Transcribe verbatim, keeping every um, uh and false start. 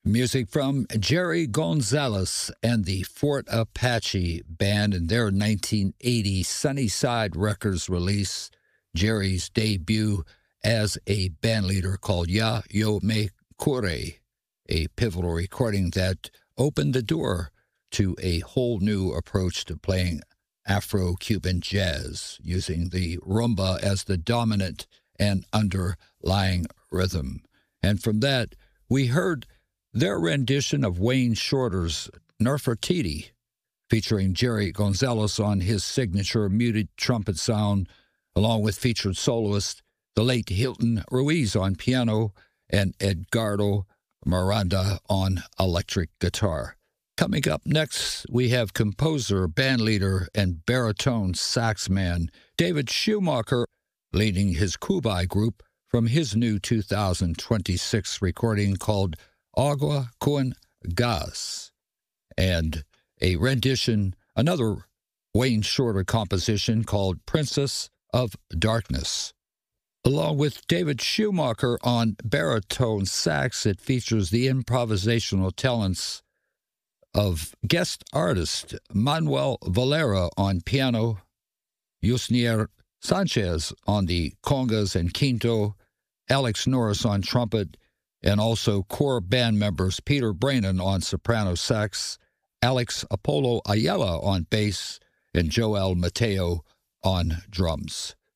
Music from Jerry Gonzalez and the Fort Apache Band and their nineteen eighty Sunnyside Records release, Jerry's debut as a bandleader called Ya Yo Me Cure, a pivotal recording that opened the door to a whole new approach to playing Afro-Cuban jazz, using the rumba as the dominant and underlying rhythm. And from that, we heard their rendition of Wayne Shorter's Nefertiti, featuring Jerry Gonzalez on his signature muted trumpet sound, along with featured soloist the late Hilton Ruiz on piano and Edgardo Miranda on electric guitar. Coming up next, we have composer, bandleader, and baritone sax man David Schumacher leading his Kubai group from his new two thousand twenty-six recording called Agua con Gas, and a rendition, another Wayne Shorter composition called Princess of Darkness. Along with David Schumacher on baritone sax, it features the improvisational talents of guest artist Manuel Valera on piano, Yusnier Sanchez on the congas and quinto, Alex Norris on trumpet, and also core band members Peter Brainin on soprano sax, Alex Apollo Ayala on bass, and Joel Mateo on drums.